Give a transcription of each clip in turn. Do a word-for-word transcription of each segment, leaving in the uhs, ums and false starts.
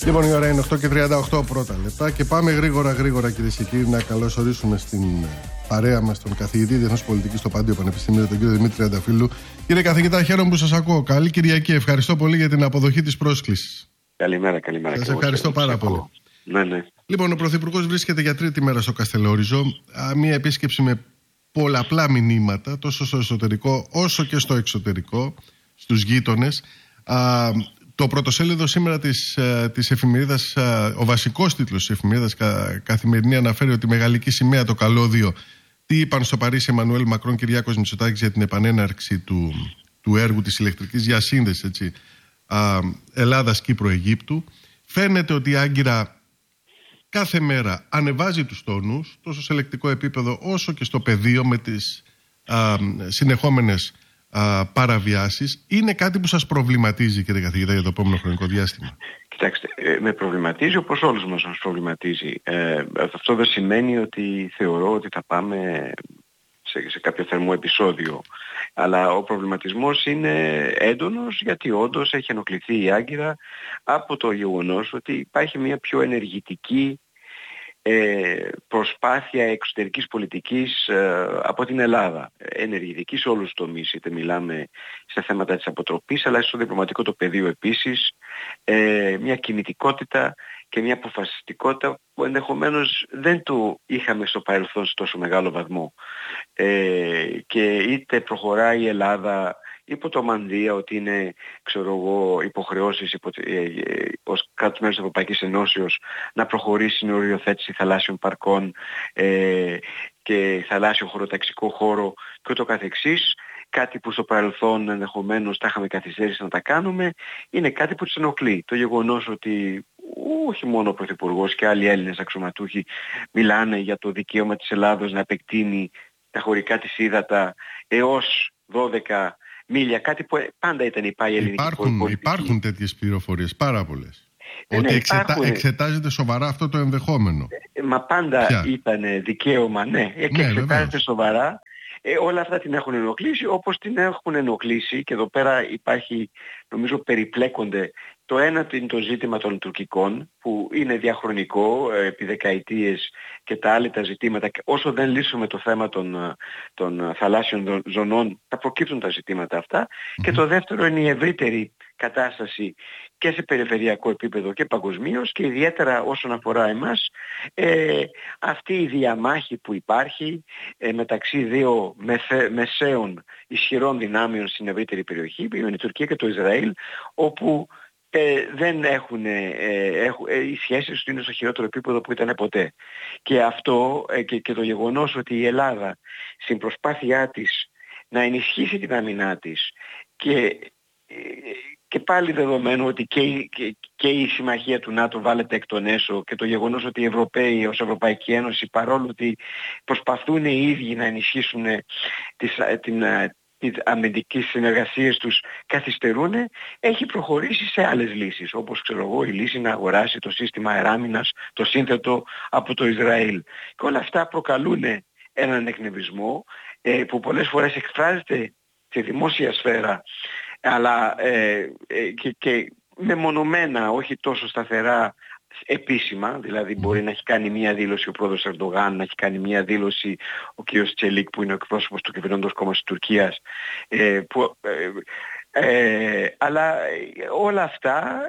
Λοιπόν, η ώρα είναι οκτώ και τριάντα οκτώ πρώτα λεπτά και πάμε γρήγορα γρήγορα, κυρίες και κύριοι, να καλωσορίσουμε στην παρέα μας τον καθηγητή Διεθνούς Πολιτικής στο Πάντιο Πανεπιστήμιο, τον κύριο Δημήτρη Τριανταφύλλου. Κύριε καθηγητά, χαίρομαι που σας ακούω. Καλή Κυριακή. Ευχαριστώ πολύ για την αποδοχή της πρόσκλησης. Καλημέρα, καλημέρα. Σας ευχαριστώ πάρα πολύ. Ναι, ναι. Λοιπόν, ο Πρωθυπουργός βρίσκεται για τρίτη μέρα στο Καστελόριζο. Μια επίσκεψη με πολλαπλά μηνύματα, τόσο στο εσωτερικό όσο και στο εξωτερικό, στους γείτονες. Α, το πρωτοσέλιδο σήμερα της, της εφημερίδας, ο βασικός τίτλος της εφημερίδας Καθημερινή, αναφέρει ότι η μεγαλική σημαία, το καλώδιο, τι είπαν στο Παρίσι Εμμανουέλ Μακρόν, Κυριάκος Μητσοτάκης για την επανέναρξη του, του έργου της ηλεκτρικής διασύνδεσης, έτσι, Ελλάδας-Κύπρου-Αιγύπτου. Φαίνεται ότι η Άγκυρα κάθε μέρα ανεβάζει τους τόνους, τόσο σε ελεκτικό επίπεδο όσο και στο πεδίο, με τις α, συνεχόμενες α, παραβιάσεις. Είναι κάτι που σας προβληματίζει, κύριε καθηγητά, για το επόμενο χρονικό διάστημα? Κοιτάξτε, ε, με προβληματίζει όπως όλους μας μας προβληματίζει. Ε, αυτό δεν σημαίνει ότι θεωρώ ότι θα πάμε σε, σε κάποιο θερμό επεισόδιο. Αλλά ο προβληματισμός είναι έντονος, γιατί όντως έχει ενοχληθεί η Άγκυρα από το γεγονός ότι υπάρχει μια πιο ενεργητική ε, προσπάθεια εξωτερικής πολιτικής ε, από την Ελλάδα. Ενεργητική σε όλους τους τομείς, είτε μιλάμε στα θέματα της αποτροπής, αλλά στο διπλωματικό το πεδίο επίσης, ε, μια κινητικότητα και μια αποφασιστικότητα που ενδεχομένως δεν το είχαμε στο παρελθόν σε τόσο μεγάλο βαθμό. Ε, και είτε προχωράει η Ελλάδα υπό το μανδύα ότι είναι, ξέρω εγώ, υποχρεώσεις υπό, ε, ε, ως κράτος μέλος της Ευρωπαϊκής Ενώσεως να προχωρήσει στην οριοθέτηση θαλάσσιων παρκών ε, και θαλάσσιο χωροταξικό χώρο και ούτω καθεξής. Κάτι που στο παρελθόν ενδεχομένως τα είχαμε καθυστερήσει να τα κάνουμε, είναι κάτι που τους ενοχλεί. Το γεγονός ότι όχι μόνο ο Πρωθυπουργός και άλλοι Έλληνες αξιωματούχοι μιλάνε για το δικαίωμα της Ελλάδος να επεκτείνει τα χωρικά της ύδατα έως δώδεκα μίλια, κάτι που πάντα ήταν η πάει ελληνική υπάρχουν, πολιτική. Υπάρχουν τέτοιες πληροφορίες, πάρα πολλές. Ε, ότι ναι, εξετα... υπάρχουν... εξετάζεται σοβαρά αυτό το ενδεχόμενο. Ε, μα πάντα Ποια? ήταν δικαίωμα, ναι, ε, και ναι, εξετάζεται βεβαίως. σοβαρά. Ε, όλα αυτά την έχουν ενοχλήσει, όπως την έχουν ενοχλήσει, και εδώ πέρα υπάρχει, νομίζω περιπλέκονται. Το ένα είναι το ζήτημα των τουρκικών, που είναι διαχρονικό ε, επί δεκαετίες, και τα άλλη τα ζητήματα. Όσο δεν λύσουμε το θέμα των, των θαλάσσιων ζωνών, θα προκύπτουν τα ζητήματα αυτά. Mm-hmm. Και το δεύτερο είναι η ευρύτερη κατάσταση και σε περιφερειακό επίπεδο και παγκοσμίως, και ιδιαίτερα όσον αφορά εμάς, ε, αυτή η διαμάχη που υπάρχει ε, μεταξύ δύο μεθε, μεσαίων ισχυρών δυνάμεων στην ευρύτερη περιοχή, που είναι η Τουρκία και το Ισραήλ, όπου Ε, δεν έχουν, ε, έχουν ε, οι σχέσεις του είναι στο χειρότερο επίπεδο που ήταν ποτέ. Και αυτό ε, και, και το γεγονός ότι η Ελλάδα στην προσπάθειά της να ενισχύσει την αμυνά της, και, ε, και πάλι δεδομένου ότι και η, και, και η συμμαχία του ΝΑΤΟ βάλεται εκ των έσω, και το γεγονός ότι οι Ευρωπαίοι ως Ευρωπαϊκή Ένωση, παρόλο ότι προσπαθούν οι ίδιοι να ενισχύσουν τις, την τις αμυντικές συνεργασίες τους, καθυστερούν, έχει προχωρήσει σε άλλες λύσεις, όπως ξέρω εγώ η λύση να αγοράσει το σύστημα αεράμινας, το σύνθετο από το Ισραήλ. Και όλα αυτά προκαλούν έναν εκνευρισμό ε, που πολλές φορές εκφράζεται στη δημόσια σφαίρα, αλλά ε, ε, και, και μεμονωμένα, όχι τόσο σταθερά επίσημα. Δηλαδή μπορεί να έχει κάνει μία δήλωση ο πρόεδρος Ερντογάν, να έχει κάνει μία δήλωση ο κ. Τσελίκ, που είναι ο εκπρόσωπος του κυβερνώντος κόμματος της Τουρκίας, ε, που, ε, ε, αλλά όλα αυτά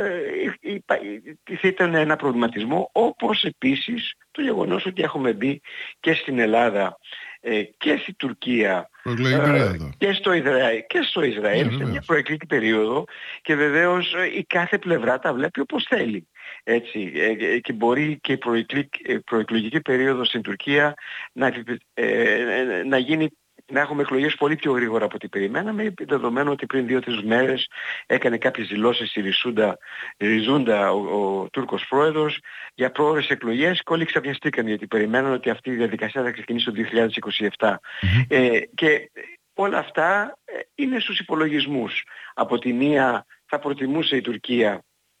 ε, ήταν ένα προβληματισμό, όπως επίσης το γεγονός ότι έχουμε μπει και στην Ελλάδα ε, και στην Τουρκία ε, και, στο Ισραήλ, και στο Ισραήλ yeah, σε μια προεκλογική περίοδο, και βεβαίως η κάθε πλευρά τα βλέπει όπως θέλει. Έτσι, ε, και μπορεί και η προεκλογική περίοδος στην Τουρκία να, ε, να γίνει, να έχουμε εκλογές πολύ πιο γρήγορα από ό,τι περιμέναμε, δεδομένου ότι πριν δύο-τρεις μέρες έκανε κάποιες δηλώσεις στη Ριζούντα, Ριζούντα ο, ο Τούρκος πρόεδρος για πρόορες εκλογές, και όλοι ξαφνιαστήκαν γιατί περιμέναν ότι αυτή η διαδικασία θα ξεκινήσει το δύο χιλιάδες είκοσι επτά. Mm-hmm. Ε, και όλα αυτά είναι στους υπολογισμούς. Από τη μία θα προτιμούσε η Τουρκία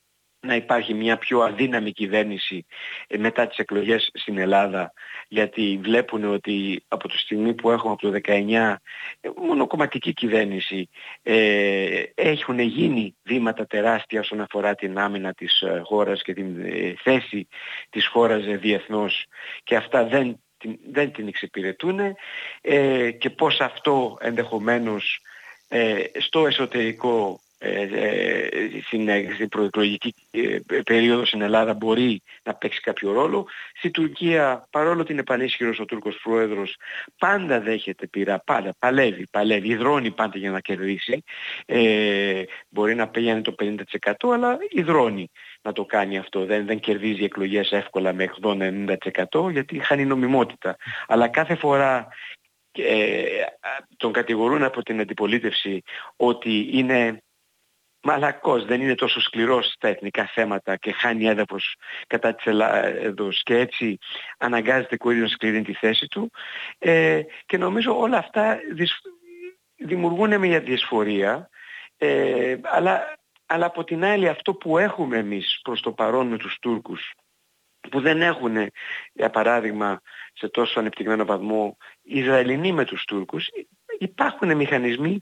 να υπάρχει μια πιο αδύναμη κυβέρνηση μετά τις εκλογές στην Ελλάδα, γιατί βλέπουν ότι από τη στιγμή που έχουμε από το δεκαεννιά μονοκομματική κυβέρνηση, ε, έχουν γίνει βήματα τεράστια όσον αφορά την άμυνα της χώρας και την ε, θέση της χώρας διεθνώς, και αυτά δεν, δεν την εξυπηρετούν, ε, και πώς αυτό ενδεχομένως ε, στο εσωτερικό στην, στην προεκλογική περίοδο στην Ελλάδα μπορεί να παίξει κάποιο ρόλο. Στη Τουρκία, παρόλο ότι είναι πανίσχυρος ο Τούρκος πρόεδρος, πάντα δέχεται πειρά, πάντα παλεύει, παλεύει, υδρώνει πάντα για να κερδίσει. Ε, μπορεί να πήγαινε το πενήντα τοις εκατό, αλλά υδρώνει να το κάνει αυτό. Δεν, δεν κερδίζει εκλογές εύκολα με ογδόντα ενενήντα τοις εκατό, γιατί χάνει νομιμότητα. Αλλά κάθε φορά ε, τον κατηγορούν από την αντιπολίτευση ότι είναι μαλακός, δεν είναι τόσο σκληρός στα εθνικά θέματα και χάνει έδαφος κατά της Ελλάδος, και έτσι αναγκάζεται ο ίδιος να σκληρύνει τη θέση του. Ε, και νομίζω όλα αυτά δυσ... δημιουργούν μια δυσφορία, ε, αλλά, αλλά από την άλλη αυτό που έχουμε εμείς προς το παρόν με τους Τούρκους, που δεν έχουν, για παράδειγμα, σε τόσο ανεπτυγμένο βαθμό οι Ισραηλινοί με τους Τούρκους, υπάρχουν μηχανισμοί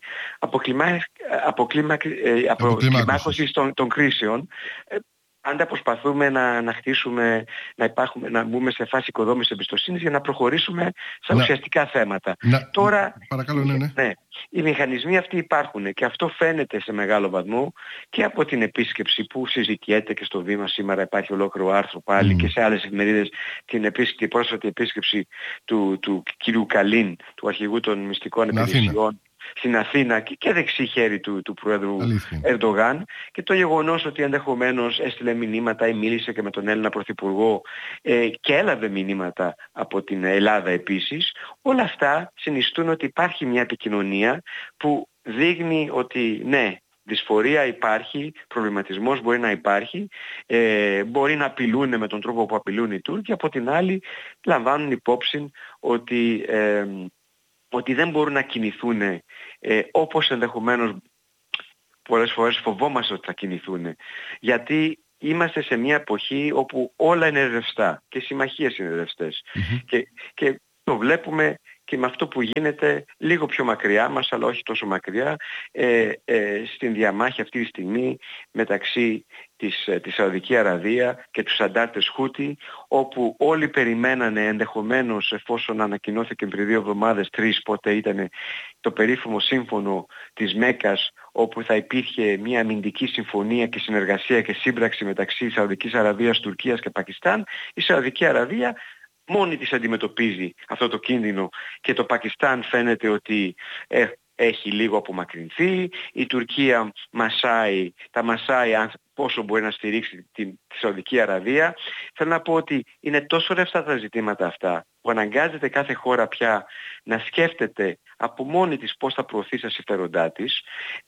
αποκλιμάκωσης των, των κρίσεων. Πάντα προσπαθούμε να, να χτίσουμε, να, υπάρχουμε, να μπούμε σε φάση οικοδόμησης εμπιστοσύνης για να προχωρήσουμε στα να, ουσιαστικά θέματα. Να, Τώρα, παρακαλώ, ναι, ναι. ναι, οι μηχανισμοί αυτοί υπάρχουν, και αυτό φαίνεται σε μεγάλο βαθμό και από την επίσκεψη που συζητιέται και στο Βήμα σήμερα. Υπάρχει ολόκληρο άρθρο πάλι mm. και σε άλλες εφημερίδες, την, επίσκεψη, την πρόσφατη επίσκεψη του, του κ. Καλίν, του αρχηγού των μυστικών υπηρεσιών στην Αθήνα, και, και δεξί χέρι του, του Πρόεδρου Ερντογάν, και το γεγονός ότι ενδεχομένως έστειλε μηνύματα ή μίλησε και με τον Έλληνα Πρωθυπουργό ε, και έλαβε μηνύματα από την Ελλάδα επίσης. Όλα αυτά συνιστούν ότι υπάρχει μια επικοινωνία που δείχνει ότι ναι, δυσφορία υπάρχει, προβληματισμός μπορεί να υπάρχει, ε, μπορεί να απειλούν με τον τρόπο που απειλούν οι Τούρκοι, από την άλλη λαμβάνουν υπόψη ότι ε, ότι δεν μπορούν να κινηθούν ε, όπως ενδεχομένως πολλές φορές φοβόμαστε ότι θα κινηθούν. Γιατί είμαστε σε μια εποχή όπου όλα είναι ρευστά και οι συμμαχίες είναι ρευστές. Mm-hmm. Και, και το βλέπουμε και με αυτό που γίνεται λίγο πιο μακριά μας, αλλά όχι τόσο μακριά, ε, ε, στην διαμάχη αυτή τη στιγμή μεταξύ της, της Σαουδική Αραβία και τους αντάρτες Χούτι, όπου όλοι περιμένανε ενδεχομένως, εφόσον ανακοινώθηκε πριν δύο εβδομάδες, τρεις, πότε ήταν το περίφημο σύμφωνο της Μέκας, όπου θα υπήρχε μια αμυντική συμφωνία και συνεργασία και σύμπραξη μεταξύ Σαουδικής Αραβίας, Τουρκίας και Πακιστάν. Η Σαουδική Αραβία μόνη της αντιμετωπίζει αυτό το κίνδυνο, και το Πακιστάν φαίνεται ότι ε, έχει λίγο απομακρυνθεί. Η Τουρκία μασάει, τα μασάει πόσο μπορεί να στηρίξει τη, τη Σαουδική Αραβία. Θέλω να πω ότι είναι τόσο ρευστά τα ζητήματα αυτά, που αναγκάζεται κάθε χώρα πια να σκέφτεται από μόνη της πώς θα προωθήσει τα συμφέροντά της,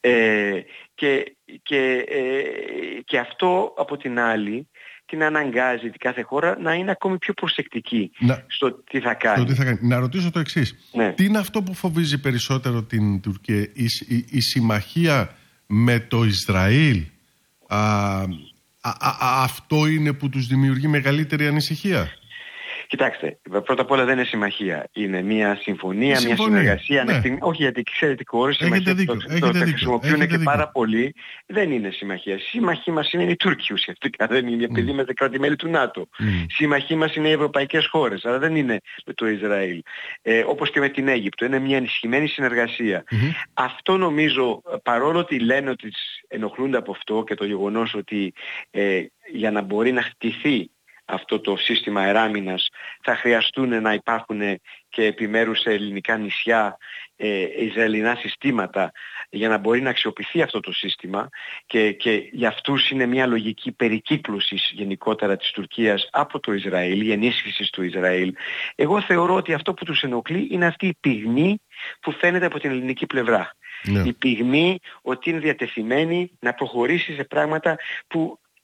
ε, και, και, ε, και αυτό από την άλλη την αναγκάζει την κάθε χώρα να είναι ακόμη πιο προσεκτική να, στο τι θα κάνει. Στο τι θα κάνει. Να ρωτήσω το εξής. Ναι. Τι είναι αυτό που φοβίζει περισσότερο την Τουρκία, η, η, η συμμαχία με το Ισραήλ? Α, α, α, αυτό είναι που τους δημιουργεί μεγαλύτερη ανησυχία? Κοιτάξτε, πρώτα απ' όλα δεν είναι συμμαχία. Είναι μια συμφωνία, μια συνεργασία. Ναι. Ναι. Όχι, γιατί ξέρετε ότι όρος συμμαχία το, το, το χρησιμοποιούν και δίκιο. Πάρα πολύ. Δεν είναι συμμαχία. Σύμμαχοί μας είναι οι Τούρκοι ουσιαστικά. Δεν είναι, επειδή mm. είμαστε κράτη-μέλη του ΝΑΤΟ. Mm. Σύμμαχοί μας είναι οι ευρωπαϊκές χώρες, αλλά δεν είναι με το Ισραήλ. Ε, όπως και με την Αίγυπτο. Είναι μια ενισχυμένη συνεργασία. Mm-hmm. Αυτό νομίζω, παρόλο ότι λένε ότι ενοχλούνται από αυτό και το γεγονός ότι ε, για να μπορεί να χτιθεί αυτό το σύστημα αεράμινας θα χρειαστούν να υπάρχουν και επιμέρους σε ελληνικά νησιά ε, Ισραηλινά συστήματα για να μπορεί να αξιοποιηθεί αυτό το σύστημα, και, και για αυτούς είναι μια λογική περικύκλωσης γενικότερα της Τουρκίας από το Ισραήλ, η ενίσχυση του Ισραήλ. Εγώ θεωρώ ότι αυτό που τους ενοχλεί είναι αυτή η πυγμή που φαίνεται από την ελληνική πλευρά. Yeah. Η πυγμή ότι είναι διατεθειμένη να προχωρήσει σε πράγματα που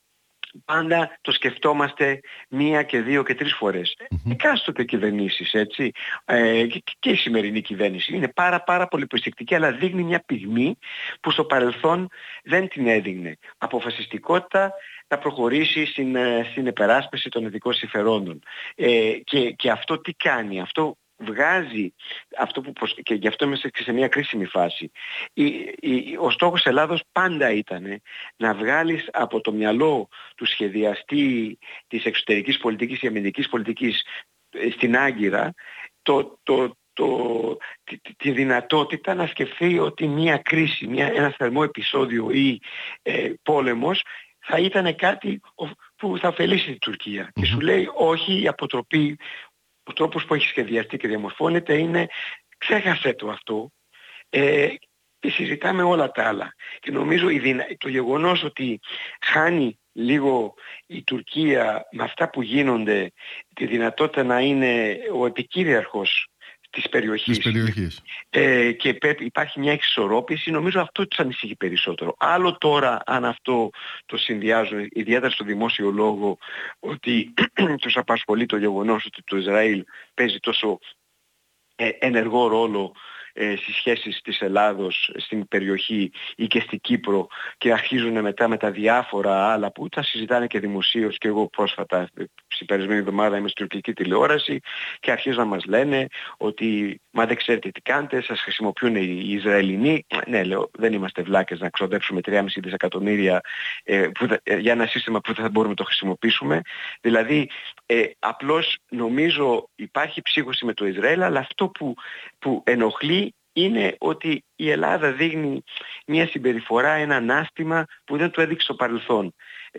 πάντα το σκεφτόμαστε μία και δύο και τρεις φορές. Mm-hmm. Εκάστοτε κυβερνήσεις, έτσι, ε, και, και η σημερινή κυβέρνηση είναι πάρα πάρα πολύ προσεκτική, αλλά δείχνει μια πυγμή που στο παρελθόν δεν την έδειχνε. Αποφασιστικότητα να προχωρήσει στην, στην επεράσπιση των ειδικών συμφερόντων. Ε, και, και αυτό τι κάνει, αυτό βγάζει, αυτό που, και γι' αυτό είμαστε σε μια κρίσιμη φάση. Η, η, ο στόχος Ελλάδος πάντα ήταν να βγάλεις από το μυαλό του σχεδιαστή της εξωτερικής πολιτικής και αμυντικής πολιτικής στην Άγκυρα το, το, το, τη, τη δυνατότητα να σκεφτεί ότι μια κρίση, μια, ένα θερμό επεισόδιο ή ε, πόλεμος θα ήταν κάτι που θα ωφελήσει την Τουρκία. Mm-hmm. Και σου λέει όχι, η αποτροπή, ο τρόπος που έχει σχεδιαστεί και διαμορφώνεται είναι ξέχασε το αυτό ε, και συζητάμε όλα τα άλλα. Και νομίζω η δυνα... το γεγονός ότι χάνει λίγο η Τουρκία με αυτά που γίνονται τη δυνατότητα να είναι ο επικύριαρχος της περιοχής, της περιοχής. Ε, και υπάρχει μια εξισορρόπηση, νομίζω αυτό τους ανησυχεί περισσότερο. Άλλο τώρα αν αυτό το συνδυάζουν ιδιαίτερα στο δημόσιο λόγο ότι τους απασχολεί το γεγονός ότι το Ισραήλ παίζει τόσο ε, ενεργό ρόλο ε, στις σχέσεις της Ελλάδος στην περιοχή ή και στην Κύπρο και αρχίζουν μετά με τα διάφορα άλλα που τα συζητάνε και δημοσίως, και εγώ πρόσφατα στην περασμένη εβδομάδα είμαι στην τουρκική τηλεόραση και αρχίζουν να μας λένε ότι μα δεν ξέρετε τι κάνετε, σας χρησιμοποιούν οι Ισραηλινοί. Ναι, λέω, δεν είμαστε βλάκες να ξοδέψουμε τρία κόμμα πέντε δισεκατομμύρια ε, που θα, ε, για ένα σύστημα που δεν θα μπορούμε να το χρησιμοποιήσουμε. Δηλαδή ε, απλώς νομίζω υπάρχει ψύχωση με το Ισραήλ, αλλά αυτό που, που ενοχλεί είναι ότι η Ελλάδα δείχνει μια συμπεριφορά, ένα ανάστημα που δεν το έδειξε στο παρελθόν.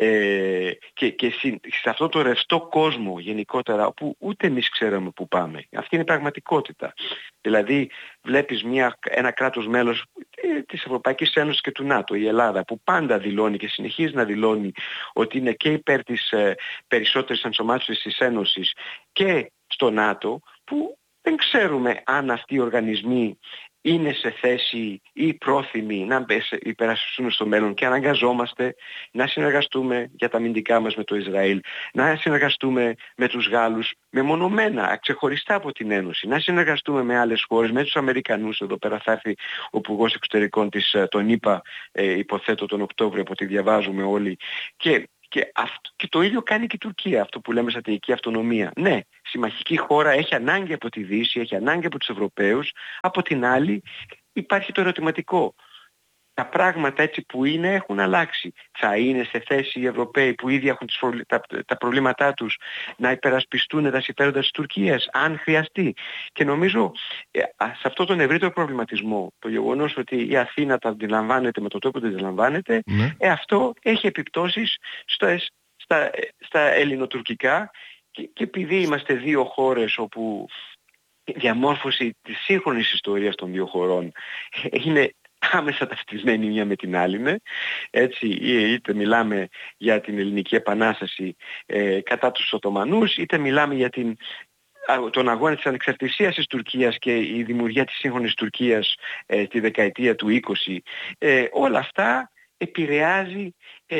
Ε, και, και σε αυτό το ρευστό κόσμο γενικότερα, όπου ούτε εμείς ξέραμε που πάμε. Αυτή είναι η πραγματικότητα. Δηλαδή βλέπεις μια, ένα κράτος μέλος ε, της Ευρωπαϊκής Ένωσης και του ΝΑΤΟ, η Ελλάδα, που πάντα δηλώνει και συνεχίζει να δηλώνει ότι είναι και υπέρ της ε, περισσότερης ενσωμάτωσης της Ένωσης και στο ΝΑΤΟ, που δεν ξέρουμε αν αυτοί οι οργανισμοί είναι σε θέση ή πρόθυμοι να υπερασπιστούν στο μέλλον, και αναγκαζόμαστε να συνεργαστούμε για τα αμυντικά μας με το Ισραήλ, να συνεργαστούμε με τους Γάλλους μεμονωμένα, ξεχωριστά από την Ένωση, να συνεργαστούμε με άλλες χώρες, με τους Αμερικανούς. Εδώ πέρα θα έρθει ο Υπουργός Εξωτερικών της, τον ΗΠΑ, ε, υποθέτω τον Οκτώβριο, από ό,τι διαβάζουμε όλοι, και Και, αυτό, και το ίδιο κάνει και η Τουρκία, αυτό που λέμε στρατηγική αυτονομία. Ναι, συμμαχική χώρα, έχει ανάγκη από τη Δύση, έχει ανάγκη από τους Ευρωπαίους. Από την άλλη υπάρχει το ερωτηματικό. Τα πράγματα έτσι που είναι έχουν αλλάξει. Θα είναι σε θέση οι Ευρωπαίοι που ήδη έχουν τις προβλη... τα, τα προβλήματά τους να υπερασπιστούν τα συμφέροντα της Τουρκίας, αν χρειαστεί. Και νομίζω σε αυτόν τον ευρύτερο προβληματισμό, το γεγονός ότι η Αθήνα τα αντιλαμβάνεται με τον τρόπο που τα αντιλαμβάνεται, ναι. ε, αυτό έχει επιπτώσεις στα, στα, στα ελληνοτουρκικά, και, και επειδή είμαστε δύο χώρες όπου η διαμόρφωση της σύγχρονης ιστορίας των δύο χωρών είναι άμεσα ταυτισμένη μία με την άλλη, ναι. Έτσι, είτε μιλάμε για την Ελληνική Επανάσταση ε, κατά τους Οθωμανούς, είτε μιλάμε για την, τον αγώνα της ανεξαρτησίας της Τουρκίας και η δημιουργία της σύγχρονης Τουρκίας ε, στη δεκαετία του είκοσι. Ε, όλα αυτά επηρεάζει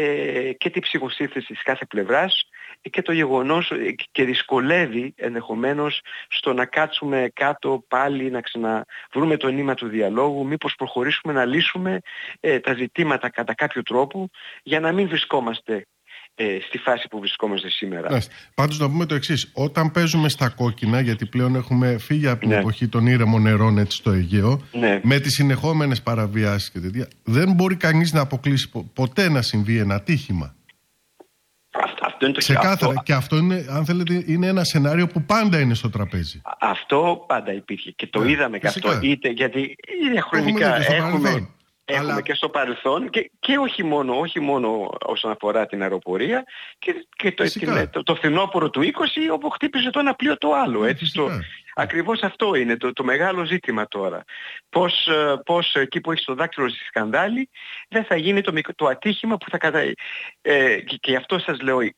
ε, και την ψυχοσύνθεση της κάθε πλευράς και το γεγονός ε, και δυσκολεύει ενδεχομένως στο να κάτσουμε κάτω πάλι, να ξαναβρούμε το νήμα του διαλόγου, μήπως προχωρήσουμε να λύσουμε ε, τα ζητήματα κατά κάποιο τρόπο για να μην βρισκόμαστε ε, στη φάση που βρισκόμαστε σήμερα. Πάντως να πούμε το εξής: όταν παίζουμε στα κόκκινα, γιατί πλέον έχουμε φύγει από την ναι. εποχή των ήρεμων νερών έτσι στο Αιγαίο, ναι. με τις συνεχόμενες παραβιάσεις και τέτοια, δεν μπορεί κανείς να αποκλείσει ποτέ να συμβεί ένα ατύχημα. Αυτό, αυτό είναι το ξεκάθαρα. Αυτό... Και αυτό είναι, αν θέλετε, είναι ένα σενάριο που πάντα είναι στο τραπέζι. Αυτό πάντα υπήρχε και το ναι, είδαμε και αυτό. Είτε, γιατί διαχρονικά έχουμε, έχουμε, έχουμε αλλά... και στο παρελθόν και, και όχι, μόνο, όχι μόνο όσον αφορά την αεροπορία και, και το, την, το, το φθινόπωρο του είκοσι, όπου χτύπησε το ένα πλοίο το άλλο. Έτσι, στο, ακριβώς αυτό είναι το, το μεγάλο ζήτημα τώρα. Πώς, πώς εκεί που έχει το δάκτυλο στη σκανδάλη δεν θα γίνει το, το ατύχημα που θα κατα... Ε, και, και αυτό σας λέω,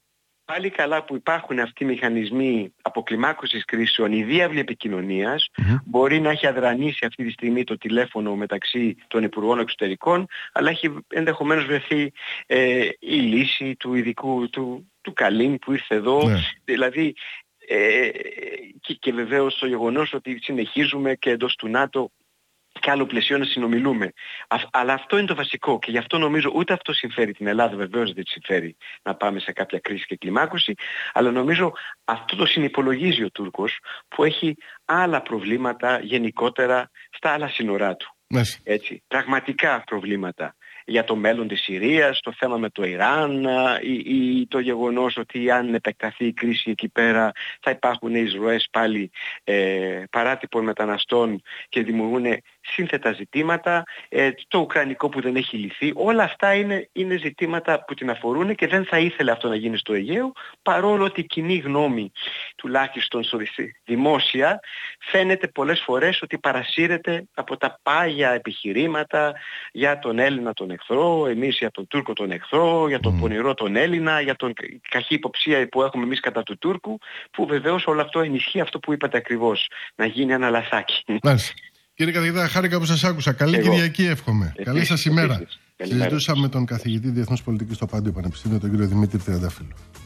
Πάλι καλά που υπάρχουν αυτοί οι μηχανισμοί αποκλιμάκωσης κρίσεων, η διάβλη επικοινωνίας, mm-hmm. μπορεί να έχει αδρανήσει αυτή τη στιγμή το τηλέφωνο μεταξύ των Υπουργών Εξωτερικών, αλλά έχει ενδεχομένως βρεθεί ε, η λύση του ειδικού, του, του Καλίν που ήρθε εδώ, yeah. δηλαδή ε, και, και βεβαίως το γεγονός ότι συνεχίζουμε και εντός του ΝΑΤΟ και άλλο πλαισίο να συνομιλούμε. Α, αλλά αυτό είναι το βασικό και γι' αυτό νομίζω ούτε αυτό συμφέρει την Ελλάδα, βεβαίως δεν τη συμφέρει να πάμε σε κάποια κρίση και κλιμάκωση, αλλά νομίζω αυτό το συνυπολογίζει ο Τούρκος που έχει άλλα προβλήματα γενικότερα στα άλλα σύνορά του. Yes. Έτσι, πραγματικά προβλήματα για το μέλλον της Συρίας, το θέμα με το Ιράν ή, ή το γεγονός ότι αν επεκταθεί η κρίση εκεί πέρα θα υπάρχουν εισρωές πάλι ε, παράτυπων μεταναστών και δημιουργούν σύνθετα ζητήματα, ε, το ουκρανικό που δεν έχει λυθεί, όλα αυτά είναι, είναι ζητήματα που την αφορούν και δεν θα ήθελε αυτό να γίνει στο Αιγαίο, παρόλο ότι η κοινή γνώμη τουλάχιστον στο δημόσια φαίνεται πολλές φορές ότι παρασύρεται από τα πάγια επιχειρήματα για τον Έλληνα τον εχθρό, εμείς για τον Τούρκο τον εχθρό, για τον mm. πονηρό τον Έλληνα, για τον καχή υποψία που έχουμε εμείς κατά του Τούρκου, που βεβαίως όλο αυτό ενισχύει αυτό που είπατε ακριβώς, να γίνει ένα λαθάκι. Μάλιστα. Κύριε καθηγητά, χάρηκα που σας άκουσα. Καλή Εγώ. Κυριακή εύχομαι. Επίσης, καλή σας ημέρα. Συζητούσαμε με τον καθηγητή Διεθνούς Πολιτικής στο Πάντιο Πανεπιστήμιο, τον κύριο Δημήτρη Τριανταφύλλου.